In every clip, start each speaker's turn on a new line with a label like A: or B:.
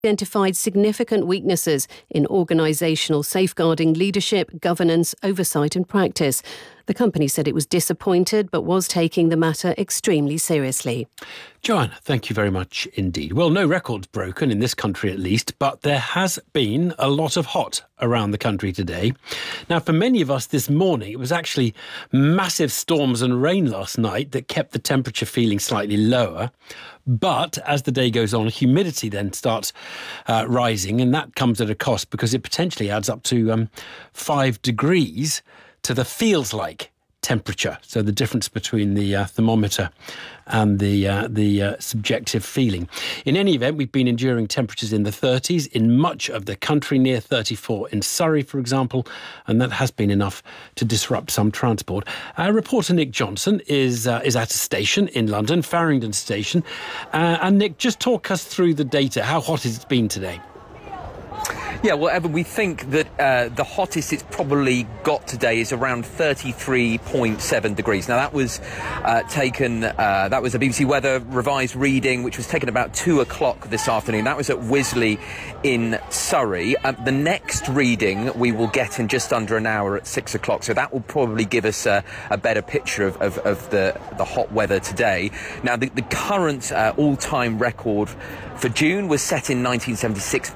A: identified significant weaknesses in organisational safeguarding leadership, governance, oversight and practice. The company said it was disappointed but was taking the matter extremely seriously.
B: Joanna, thank you very much indeed. Well, no records broken in this country at least, but there has been a lot of hot around the country today. Now, for many of us this morning, it was actually massive storms and rain last night that kept the temperature feeling slightly lower. But as the day goes on, humidity then starts rising, and that comes at a cost because it potentially adds up to 5 degrees to the feels like temperature. So the difference between the thermometer and the subjective feeling. In any event, we've been enduring temperatures in the 30s in much of the country, near 34 in Surrey, for example, and that has been enough to disrupt some transport. Our reporter Nick Johnson is at a station in London, Farringdon Station. And Nick, just talk us through the data. How hot has it been today?
C: Yeah, well, Evan, we think that the hottest it's probably got today is around 33.7 degrees. Now, that was that was a BBC Weather revised reading, which was taken about 2 o'clock this afternoon. That was at Wisley in Surrey. The next reading we will get in just under an hour at 6 o'clock. So that will probably give us a better picture of the hot weather today. Now, the current all-time record for June was set in 1976,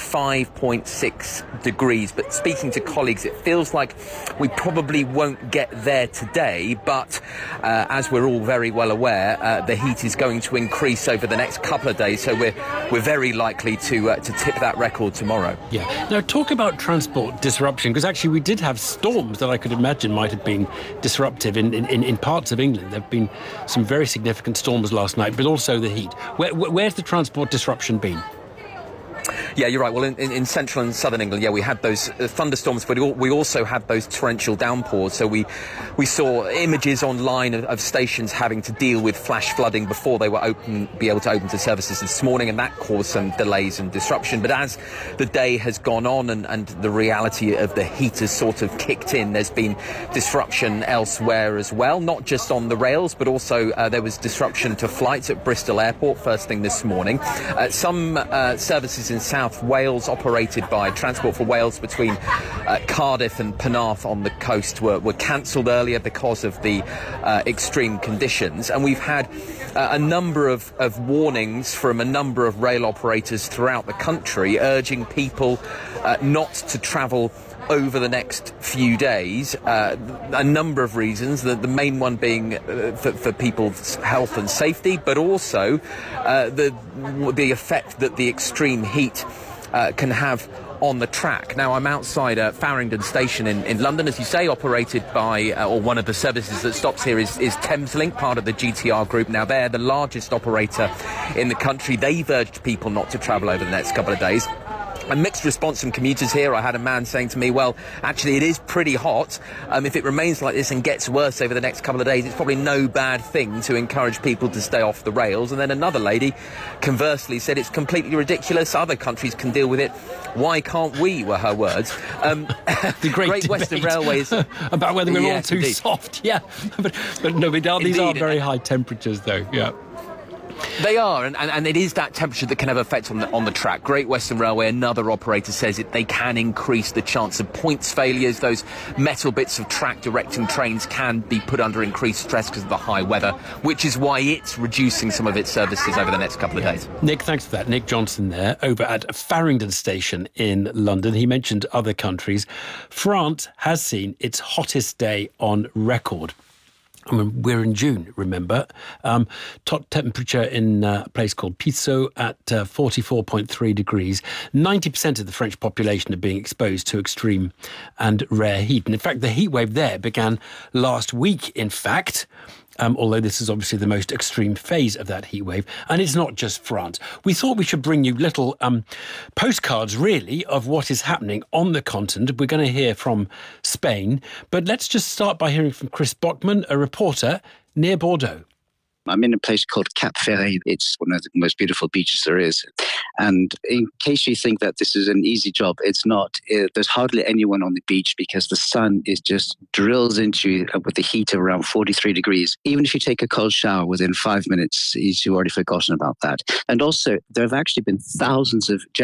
C: 35.6 degrees. But speaking to colleagues, it feels like we probably won't get there today. But as we're all very well aware, the heat is going to increase over the next couple of days. So we're very likely to tip that record tomorrow.
B: Yeah. Now, talk about transport disruption, because actually we did have storms that I could imagine might have been disruptive in parts of England. There have been some very significant storms last night, but also the heat. Where's the transport disruption been?
C: Yeah, you're right. Well, in central and southern England, yeah, we had those thunderstorms, but we also had those torrential downpours. So we saw images online of stations having to deal with flash flooding before they were be able to open to services this morning, and that caused some delays and disruption. But as the day has gone on and the reality of the heat has sort of kicked in, there's been disruption elsewhere as well, not just on the rails, but also there was disruption to flights at Bristol Airport first thing this morning. Some services in South Wales operated by Transport for Wales between Cardiff and Penarth on the coast were cancelled earlier because of the extreme conditions, and we've had a number of warnings from a number of rail operators throughout the country urging people not to travel over the next few days. A number of reasons, the main one being for people's health and safety, but also the effect that the extreme heat can have on the track. Now, I'm outside Farringdon Station in London, as you say, operated by, or one of the services that stops here is Thameslink, part of the GTR group. Now, they're the largest operator in the country. They've urged people not to travel over the next couple of days. A mixed response from commuters here. I had a man saying to me, well, actually, it is pretty hot. If it remains like this and gets worse over the next couple of days, it's probably no bad thing to encourage people to stay off the rails. And then another lady, conversely, said it's completely ridiculous. Other countries can deal with it. Why can't we, were her words.
B: The Great
C: Western Railway is
B: about whether we're all too soft. Yeah, but no, these are very high temperatures, though. Yeah.
C: They are, and it is that temperature that can have effect on the track. Great Western Railway, another operator, says they can increase the chance of points failures. Those metal bits of track directing trains can be put under increased stress because of the high weather, which is why it's reducing some of its services over the next couple of days.
B: Nick, thanks for that. Nick Johnson there, over at Farringdon Station in London. He mentioned other countries. France has seen its hottest day on record. I mean, we're in June, remember. Top temperature in a place called Pissot at 44.3 degrees. 90% of the French population are being exposed to extreme and rare heat. And in fact, the heat wave there began last week, in fact. Although this is obviously the most extreme phase of that heat wave. And it's not just France. We thought we should bring you little postcards, really, of what is happening on the continent. We're going to hear from Spain. But let's just start by hearing from Chris Bockman, a reporter near Bordeaux.
D: I'm in a place called Cap Ferret. It's one of the most beautiful beaches there is. And in case you think that this is an easy job, it's not. There's hardly anyone on the beach because the sun is just drills into you with the heat of around 43 degrees. Even if you take a cold shower within 5 minutes, you've already forgotten about that. And also, there have actually been thousands of